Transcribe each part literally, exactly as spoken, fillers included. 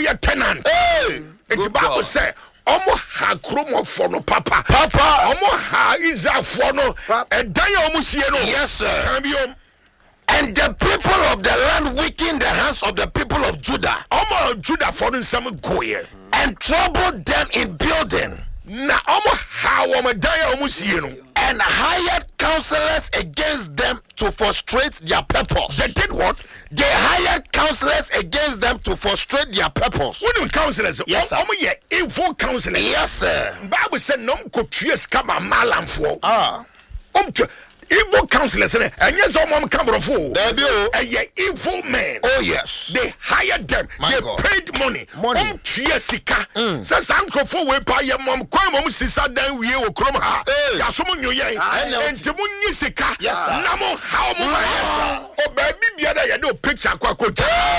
woyɛ tenant. It's Bible say omo ha kromofo no papa. Papa. Omo ha Israelfo no edan ya omo sie no. Yes sir. Can be om. And the people of the land weakened the hands of the people of Judah. Omo Judah for nsam goye. And troubled them in building. Na omo ha omo dan ya omo sie no. And hired counselors against them to frustrate their purpose. They did what? They hired counselors against them to frustrate their purpose. What do counselors? Yes, sir. Omo ye evil counselors. Yes, sir. Bible said no ko tries kama malamfo. Ah. Um evil counselors and yes, omo kambrofo. There be o. And ye evil men. Oh yes. They hired them. My they God. paid money. Money. Um tries sika. Says uncle for we pay your mom kwam mom sisa dan wie wo krom ha. Ya so mo nyoye. Enti mo nyi sika. Yes, sir. Na mo how mo yes. O baby bia da ye do picture kwa kwa.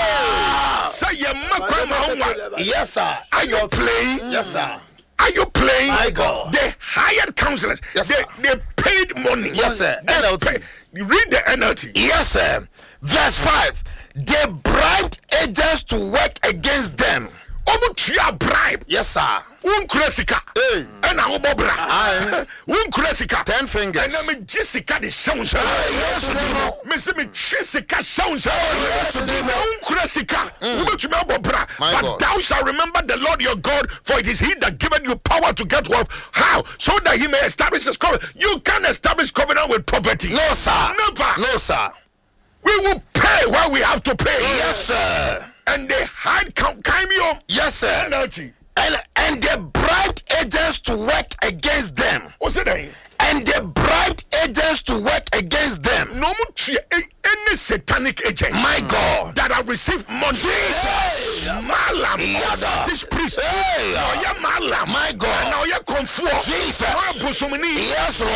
Say ye makwa ma. Yes, sir. Are you playing? Yes, sir. Are you playing? My God. They hired counselors. Yes, they sir. they paid money. Yes, sir. They N L T. pay, read the N L T. Yes, sir. Verse five. They bribed agents to work against them. Omo tria bribe. Yes, sir. Un kresika. Hey. And I obobra. Aye. Un kresika. Ten fingers. And I me Jessica the sounds. Yes, sir. Me se me Jessica sounds. Yes, sir. Un kresika. Ume tumi obobra. My But God. thou shalt remember the Lord your God, for it is He that giveth you power to get wealth. How? So that He may establish His covenant. You can't establish covenant with property. No, sir. Never. No, sir. We will pay what we have to pay. Yes, sir. And they hide Kaimio. Yes, sir. Penalty. And and they bribed agents to work against them. What's it name? And they bribed agents to work against them. No more any satanic agent. My God. That have received money. Jesus. Malam. Yada. This priest. Hey. No, yeah, malam. My God. Now you're confused. Jesus. Yes. Yes,